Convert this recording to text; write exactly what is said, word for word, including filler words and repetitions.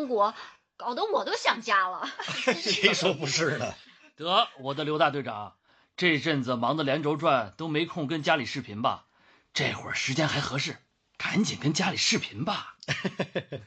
中国，搞得我都想家了。 谁说不是呢？ 得，我的刘大队长，这阵子忙得连轴转，都没空跟家里视频吧？这会儿时间还合适，赶紧跟家里视频吧。